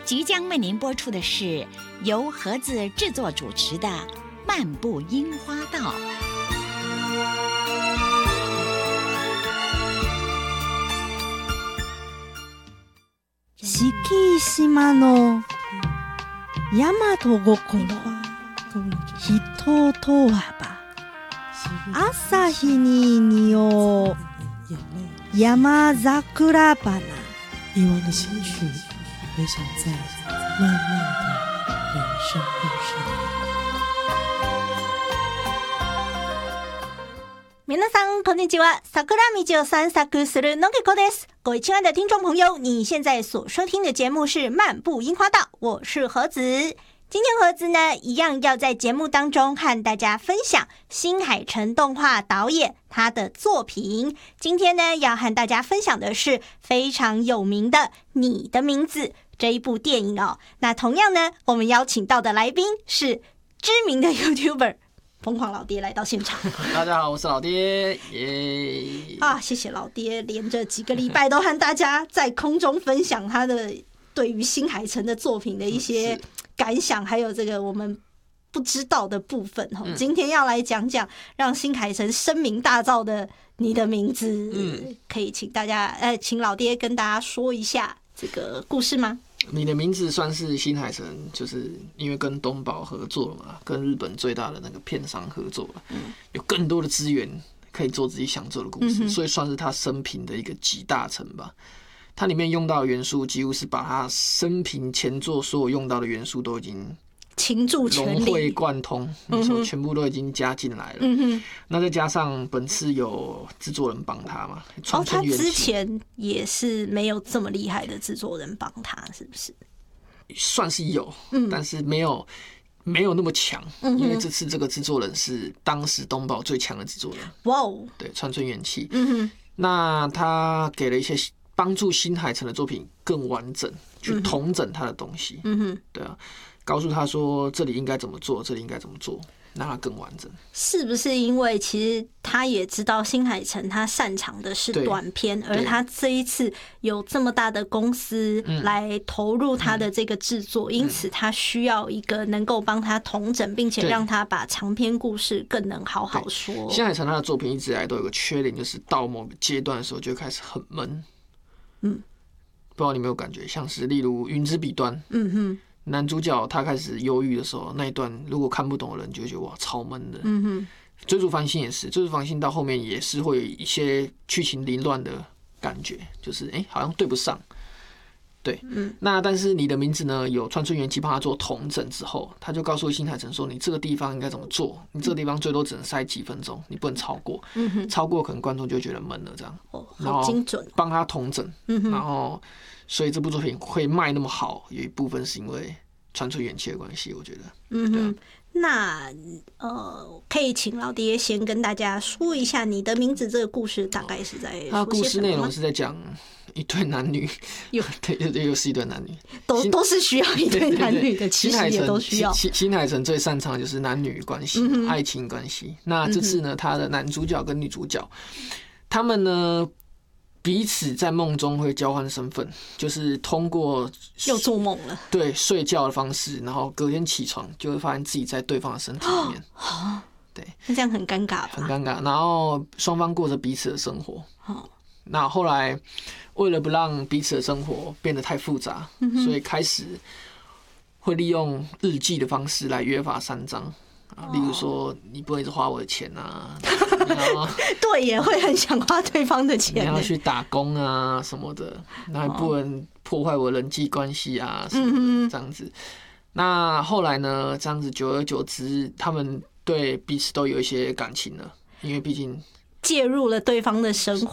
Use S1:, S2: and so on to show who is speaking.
S1: 即将为您播出的是由盒子制作主持的《漫步樱花道》。
S2: 四季島の大和心人とはば朝日に匂う山桜花。
S3: 遗忘的心曲回响在漫漫的人生路上。
S4: 皆さんこんにちは。桜道を散策するのげこです。各位亲爱的听众朋友，你现在所收听的节目是《漫步樱花道》，我是盒子。今天盒子呢，一样要在节目当中和大家分享新海诚动画导演他的作品。今天呢，要和大家分享的是非常有名的《你的名字》这一部电影哦。那同样呢，我们邀请到的来宾是知名的 YouTuber。疯狂老爹来到现场，
S5: 大家好，我是老爹，
S4: 谢谢老爹，连着几个礼拜都和大家在空中分享他的对于新海诚的作品的一些感想，还有这个我们不知道的部分。今天要来讲讲让新海诚声名大噪的《你的名字》，可以请大家请老爹跟大家说一下这个故事吗？
S5: 你的名字算是新海诚，就是因为跟东宝合作了嘛，跟日本最大的那个片商合作了，有更多的资源可以做自己想做的故事，所以算是他生平的一个集大成吧。它里面用到的元素几乎是把他生平前作所有用到的元素都已经
S4: 倾注全力
S5: 融会贯通，没错，全部都已经加进来了。那再加上本次有制作人帮他嘛，
S4: 他之前也是没有这么厉害的制作人帮他，是不是？
S5: 算是有，但是没有那么强，因为这次这个制作人是当时东宝最强的制作人。哇哦，对，川村元气。那他给了一些帮助新海诚的作品更完整，去统整他的东西。对啊。告诉他说这里应该怎么做，这里应该怎么做，让它更完整。
S4: 是不是因为其实他也知道新海诚他擅长的是短片，而他这一次有这么大的公司来投入他的这个制作，因此他需要一个能够帮他统整，并且让他把长篇故事更能好好说。
S5: 新海诚他的作品一直以来都有个缺点，就是到某个阶段的时候就开始很闷。不知道你有没有感觉，像是例如《云之彼端》。男主角他开始忧郁的时候，那一段如果看不懂的人就会觉得哇超闷的。追逐繁星也是，追逐繁星到后面也是会有一些剧情凌乱的感觉，就是好像对不上。对，那但是你的名字呢，有川村元气帮他做统整之后，他就告诉新海诚说，你这个地方应该怎么做，你这个地方最多只能塞几分钟，你不能超过，超过可能观众就觉得闷了这样。
S4: 好精准，
S5: 帮他统整，然后所以这部作品会卖那么好，有一部分是因为川村元气的关系，我觉得。
S4: 那可以请老爹先跟大家说一下你的名字这个故事大概是在说些什么吗？
S5: 故事内容是在讲一对男女，对，又是一对男女，
S4: 都是需要一对男女的，其实也都需要。
S5: 新海诚最擅长的就是男女关系、爱情关系。那这次呢，他的男主角跟女主角，他们呢彼此在梦中会交换身份，就是通过
S4: 又做梦了，
S5: 对，睡觉的方式，然后隔天起床就会发现自己在对方的身体里面。对，
S4: 那这样很尴尬吧？
S5: 很尴尬。然后双方过着彼此的生活。那后来为了不让彼此的生活变得太复杂，所以开始会利用日记的方式来约法三章。例如说，你不能一直花我的钱啊，
S4: 对，也会很想花对方的钱。
S5: 你要去打工啊什么的，那也不能破坏我人际关系啊什么的，这样子。那后来呢？这样子久而久之，他们对彼此都有一些感情了，因为毕竟
S4: 介入了对方的生活，